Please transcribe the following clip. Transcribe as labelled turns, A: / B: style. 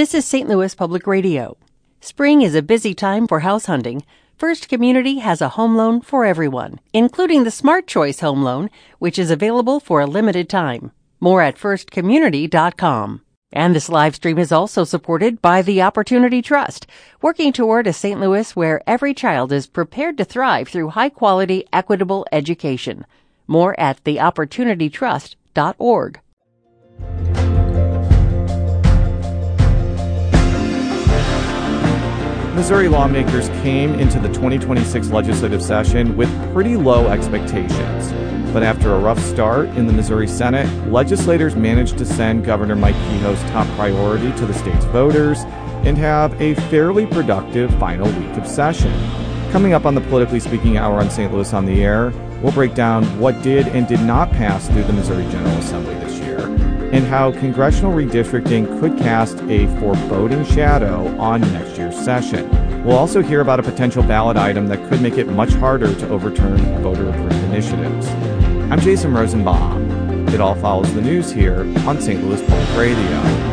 A: This is St. Louis Public Radio. Spring is a busy time for house hunting. First Community has a home loan for everyone, including the Smart Choice Home Loan, which is available for a limited time. More at firstcommunity.com. And this live stream is also supported by the Opportunity Trust, working toward a St. Louis where every child is prepared to thrive through high-quality, equitable education. More at theopportunitytrust.org.
B: Missouri lawmakers came into the 2026 legislative session with pretty low expectations. But after a rough start in the Missouri Senate, legislators managed to send Governor Mike Kehoe's top priority to the state's voters and have a fairly productive final week of session. Coming up on the Politically Speaking Hour on St. Louis on the Air, we'll break down what did and did not pass through the Missouri General Assembly this year, and how congressional redistricting could cast a foreboding shadow on next year's session. We'll also hear about a potential ballot item that could make it much harder to overturn voter-approved initiatives. I'm Jason Rosenbaum. It all follows the news here on St. Louis Public Radio.